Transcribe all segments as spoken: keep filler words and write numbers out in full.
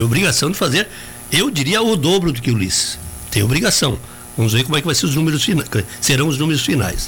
obrigação de fazer, eu diria o dobro do que o Ulisses. Tem obrigação. Vamos ver como é que vai ser os números finais, serão os números finais.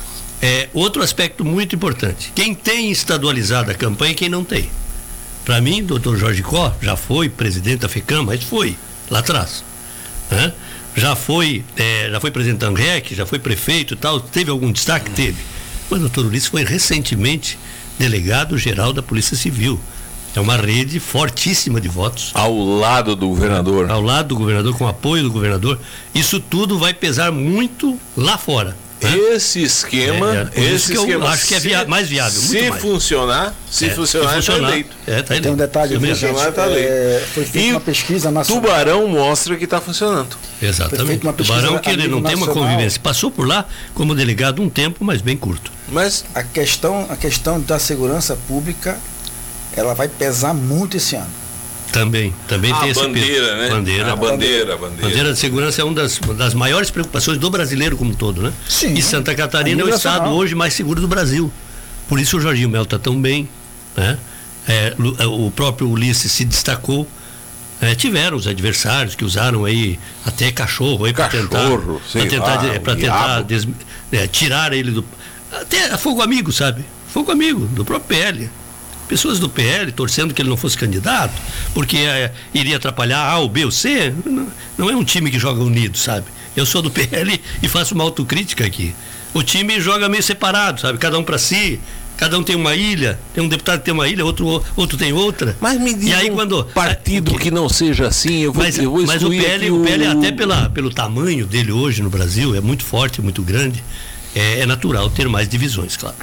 É, outro aspecto muito importante, quem tem estadualizado a campanha e quem não tem. Para mim, doutor Jorge Có já foi presidente da FECAM, mas foi lá atrás, né? Já foi, é, já foi presidente da ANREC, já foi prefeito e tal, teve algum destaque? Teve. Mas o doutor Ulisses foi recentemente delegado-geral da Polícia Civil. É uma rede fortíssima de votos. Ao lado do governador. Ao lado do governador, com apoio do governador. Isso tudo vai pesar muito lá fora. Né? Esse esquema, é, é, esse que eu esquema acho que é via, mais viável. Se muito mais. funcionar, se é, funcionar, se funcionar, tá eleito. É, tá eleito. Tem um detalhe, se funcionar, tá eleito. É, foi feita uma pesquisa nacional. Tubarão mostra que está funcionando. Exatamente. Tubarão que ele não tem uma convivência. Passou por lá como delegado um tempo, mas bem curto. Mas a questão, a questão da segurança pública, ela vai pesar muito esse ano. Também, também a tem esse bandeira, peso. Né? Bandeira, a bandeira, a bandeira. Bandeira de segurança é uma das, das maiores preocupações do brasileiro como um todo, né? Sim. E Santa Catarina é o estado hoje mais seguro do Brasil. Por isso o Jorginho Melo está tão bem, né? É, o próprio Ulisses se destacou. É, tiveram os adversários que usaram aí até cachorro aí para tentar, para tentar, é, pra tentar des, é, tirar ele do. Até fogo amigo, sabe? Fogo amigo do próprio P L. Pessoas do P L torcendo que ele não fosse candidato, porque é, iria atrapalhar A ou B ou C. Não, não é um time que joga unido, sabe? Eu sou do P L e faço uma autocrítica aqui. O time joga meio separado, sabe? Cada um para si, cada um tem uma ilha, tem um deputado que tem uma ilha, outro, outro tem outra. Mas me diz e aí, um quando, partido que, que não seja assim, eu vou, mas, eu vou mas o P L, o... o P L até pela, pelo tamanho dele hoje no Brasil, é muito forte, muito grande, é, é natural ter mais divisões, claro.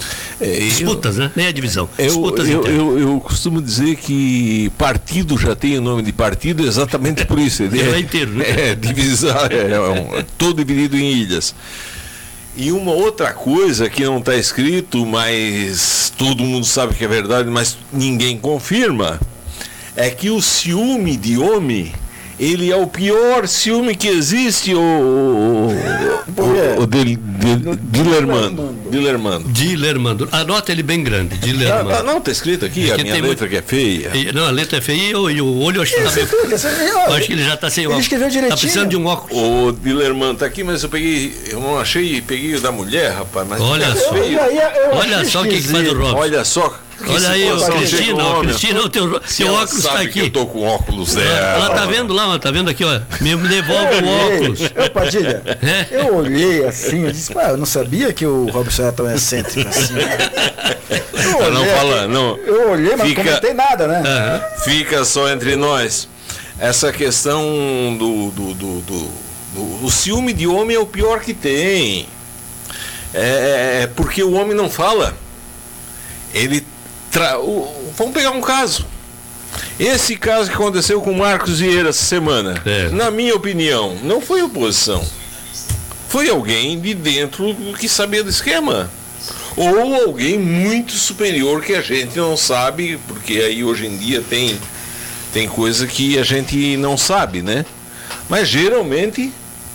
É, disputas, eu, né? Nem a divisão. Eu, disputas eu, eu, eu costumo dizer que partido já tem o nome de partido exatamente por isso. Ele é, é inteiro, né? É, divisar, é, é, um, é todo dividido em ilhas. E uma outra coisa que não está escrito, mas todo mundo sabe que é verdade, mas ninguém confirma, é que o ciúme de homem, ele é o pior ciúme que existe, o, o, o, o de, de, Dilermando. Dilermando. Dilermando. Anota ele bem grande. Dilermando. Ah, não, está escrito aqui, é a minha letra muito... que é feia. E, não, a letra é feia e o, e o olho acho que está meio... Eu acho que ele já está sem óculos. Ele escreveu direitinho. Está precisando de um óculos. O Dilermando está aqui, mas eu peguei, eu não achei, peguei o da mulher, rapaz. Mas olha só. Eu, eu, eu olha só o que, que faz o Robson. Olha só. Olha aí, o Cristina, o Cristina, o teu, teu óculos está aqui. Que eu tô com óculos dela. Ela tá vendo lá, tá vendo aqui, ó. Me devolve o óculos. Eu, Padilha, é? eu olhei assim, eu disse, pá, eu não sabia que o Robson era tão excêntrico assim. Eu olhei, não fala, não. Eu olhei, mas fica, não comentei nada, né? Uh-huh. Fica só entre nós. Essa questão do, do, do, do, do o ciúme de homem é o pior que tem. É porque o homem não fala. Ele Tra... O... Vamos pegar um caso. Esse caso que aconteceu com o Marcos Vieira essa semana, é. na minha opinião, não foi oposição. Foi alguém de dentro que sabia do esquema. Ou alguém muito superior que a gente não sabe, porque aí hoje em dia tem, tem coisa que a gente não sabe, né? Mas geralmente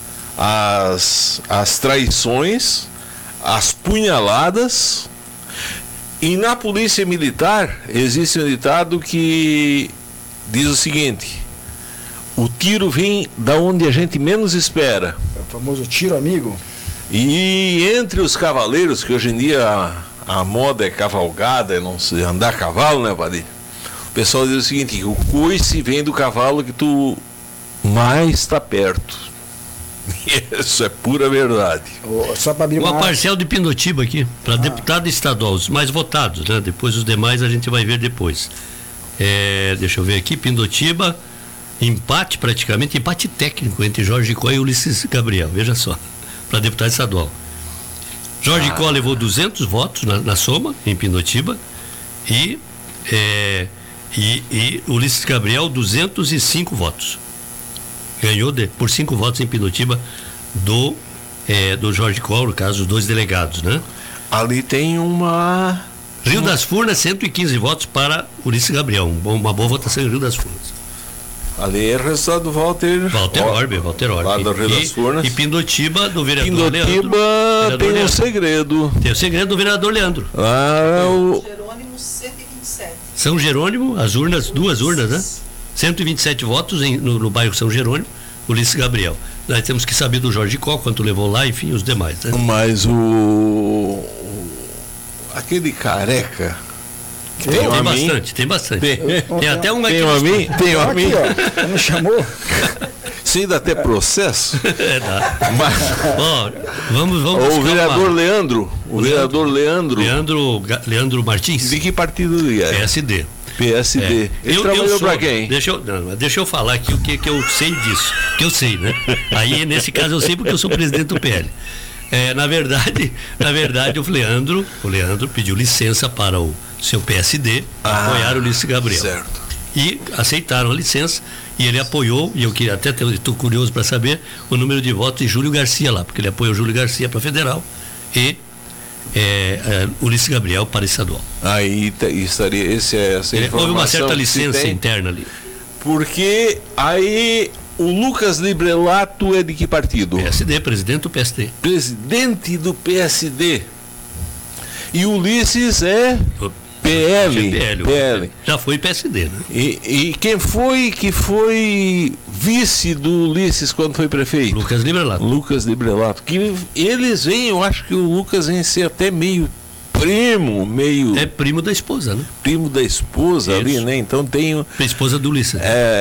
as, as traições, as punhaladas. E na polícia militar existe um ditado que diz o seguinte: o tiro vem da onde a gente menos espera. É o famoso tiro amigo. E entre os cavaleiros, que hoje em dia a, a moda é cavalgada, é não sei, andar a cavalo, né, Padilha? O pessoal diz o seguinte: o coice vem do cavalo que tu mais está perto. Isso é pura verdade. Só para abrir uma uma parcela de Pindotiba aqui, para ah. deputado estadual, os mais votados, né? Depois os demais a gente vai ver depois. É, deixa eu ver aqui, Pindotiba, empate praticamente, empate técnico entre Jorge Có e Ulisses Gabriel, veja só, para deputado estadual. Jorge ah. Có levou duzentos votos na, na soma, em Pindotiba, e, é, e, e Ulisses Gabriel duzentos e cinco votos. Ganhou de, por cinco votos em Pindotiba do, é, do Jorge Có, no caso, os dois delegados, né? Ali tem uma... Rio das Furnas, cento e quinze votos para Ulisses Gabriel. Um bom, uma boa votação em Rio das Furnas. Ali é resultado do Walter... Walter Orbe, Walter Orbe. Lá do Rio das Furnas. E, e Pindotiba, do vereador Pindotiba Leandro. Vereador tem Leandro. um segredo. Tem o segredo do vereador Leandro. Lá é o... Jerônimo cento e vinte e sete. São Jerônimo, as urnas, duas urnas, né? cento e vinte e sete votos em, no, no bairro São Jerônimo, Ulisses Gabriel. Nós temos que saber do Jorge Có, quanto levou lá, enfim, os demais. Né? Mas o, o aquele careca tem, tem, tem bastante, tem bastante. Tem, tem, tem até um aqui. Tem um a mim? Tem um a mim? Ó, me chamou? Isso ainda até processo? É, dá. Mas, ó, vamos, vamos o vereador uma... Leandro, o, o vereador Leandro. Leandro, Leandro Martins. De que partido ele é? P S D. P S D. É. Ele eu, trabalhou eu para quem? Deixa eu, não, deixa eu falar aqui o que, que eu sei disso. Que eu sei, né? Aí, nesse caso, eu sei porque eu sou presidente do P L. É, na verdade, na verdade, o Leandro, o Leandro pediu licença para o seu P S D ah, apoiar o Ulisses Gabriel. Certo. E aceitaram a licença e ele apoiou, e eu queria até estou curioso para saber o número de votos de Júlio Garcia lá, porque ele apoiou Júlio Garcia para federal e é, é, Ulisses Gabriel para estadual. Aí estaria esse é essa ele, houve uma certa licença interna ali. Porque aí o Lucas Librelato é de que partido? P S D, presidente do P S D. Presidente do P S D. E o Ulisses é P L. P L, P L. Já foi P S D, né? E, e quem foi que foi vice do Ulisses quando foi prefeito? Lucas Librelato. Lucas Librelato. Que eles vêm, eu acho que o Lucas vem ser até meio primo, meio... É primo da esposa, né? Primo da esposa Isso. ali, né? Então tem... A esposa do Ulisses.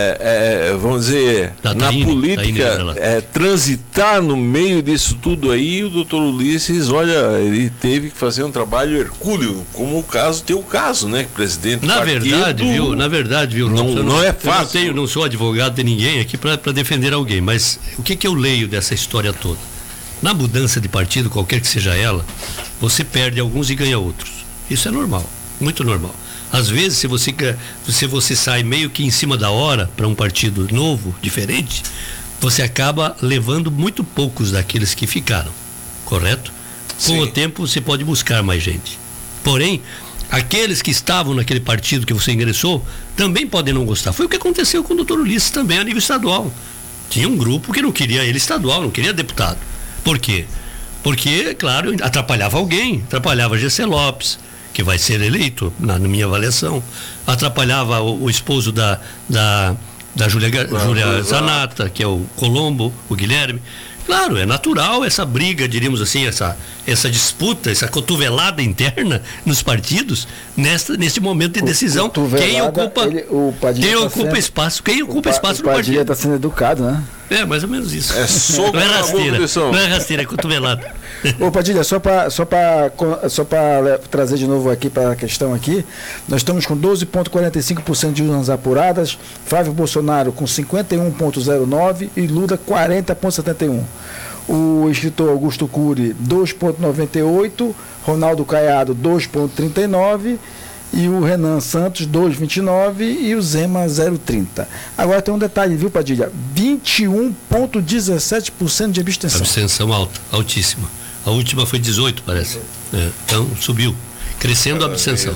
É, é, vamos dizer, da na Taine, política, Taine é, transitar no meio disso tudo aí, o doutor Ulisses, olha, ele teve que fazer um trabalho hercúleo, como o caso, teu caso, né? Presidente na do partido, verdade, viu? Na verdade, viu? Não, não, não é fácil. Eu não, tenho, não sou advogado de ninguém aqui para defender alguém, mas o que, que eu leio dessa história toda? Na mudança de partido, qualquer que seja ela, você perde alguns e ganha outros. Isso é normal, muito normal. Às vezes, se você, se você sai meio que em cima da hora para um partido novo, diferente, você acaba levando muito poucos daqueles que ficaram, correto? Com Sim. o tempo, você pode buscar mais gente. Porém, aqueles que estavam naquele partido que você ingressou, também podem não gostar. Foi o que aconteceu com o doutor Ulisses também a nível estadual. Tinha um grupo que não queria ele estadual, não queria deputado. Por quê? Porque, claro, atrapalhava alguém, atrapalhava G C Lopes, que vai ser eleito, na, na minha avaliação, atrapalhava o, o esposo da, da, da Júlia ah, Zanata, que é o Colombo, o Guilherme. Claro, é natural essa briga, diríamos assim, essa, essa disputa, essa cotovelada interna nos partidos, nesta, neste momento de decisão. Quem ocupa, ele, o quem tá ocupa sendo, espaço, quem ocupa o, espaço no partido. O Padilha está sendo educado, né? É, mais ou menos isso. É soco não é rasteira, não é rasteira, é cotovelada. Ô Padilha, só para só só trazer de novo aqui para a questão aqui, nós estamos com doze vírgula quarenta e cinco por cento de urnas apuradas, Flávio Bolsonaro com cinquenta e um vírgula zero nove por cento e Lula quarenta vírgula setenta e um por cento. O escritor Augusto Cury dois vírgula noventa e oito por cento, Ronaldo Caiado dois vírgula trinta e nove por cento e o Renan Santos dois vírgula vinte e nove por cento e o Zema zero vírgula trinta por cento. Agora tem um detalhe, viu, Padilha? vinte e um vírgula dezessete por cento de abstenção. Abstenção alta, altíssima. A última foi dezoito, parece. É, então subiu. Crescendo a abstenção.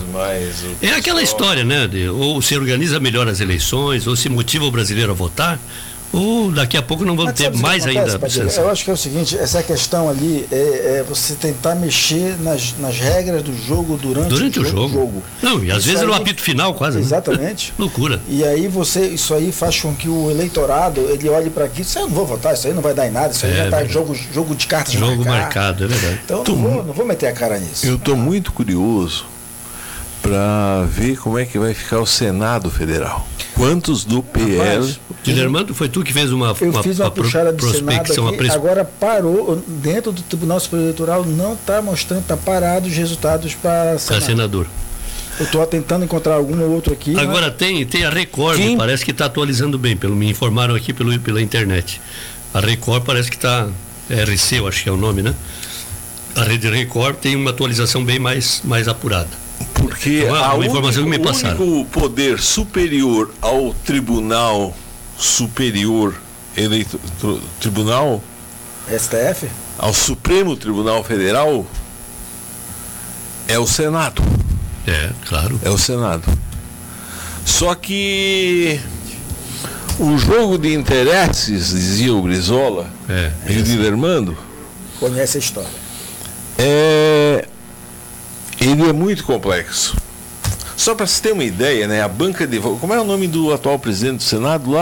É aquela história, né? De, ou se organiza melhor as eleições, ou se motiva o brasileiro a votar, ou daqui a pouco não vamos ter mais acontece, ainda abstenção. Eu acho que é o seguinte, essa questão ali é, é você tentar mexer nas, nas regras do jogo durante, durante o, jogo, o jogo. Não, e às isso vezes no apito final quase. Exatamente. Né? Loucura. E aí você, isso aí faz com que o eleitorado, ele olhe para aqui, isso aí eu não vou votar, isso aí não vai dar em nada, isso aí é, já está jogo, jogo de cartas Jogo marcado, marcado é verdade. Então não vou, não vou meter a cara nisso. Eu estou muito curioso para ver como é que vai ficar o Senado Federal. Quantos do P L? Guilhermando, foi tu que fez uma, eu uma, fiz uma, uma puxada de Senado aqui, pres... agora parou, dentro do Tribunal Superior Eleitoral não está mostrando, está parado os resultados para senador. senador. Eu estou tentando encontrar algum ou outro aqui. Agora mas... tem, tem a Record, Quem? parece que está atualizando bem, pelo me informaram aqui pelo, pela internet. A Record parece que está, R C eu acho que é o nome, né? A Rede Record tem uma atualização bem mais, mais apurada. Porque uma, a uma informação único, que me passaram. O único poder superior ao Tribunal Superior Eleito, Tribunal S T F? Ao Supremo Tribunal Federal é o Senado. É, claro. É o Senado. Só que o jogo de interesses, dizia o Brizola, é, e o Guilhermando, conhece a história. É, ele é muito complexo. Só para você ter uma ideia, né? A banca de... Como é o nome do atual presidente do Senado lá?